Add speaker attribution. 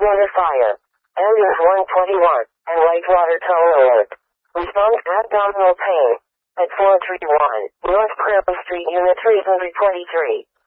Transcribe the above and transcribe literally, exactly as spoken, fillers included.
Speaker 1: Whitewater fire. Ambulance one twenty-one, and Whitewater tow alert. Response abdominal pain. At four three one, North Prairie Street, Unit three twenty-three.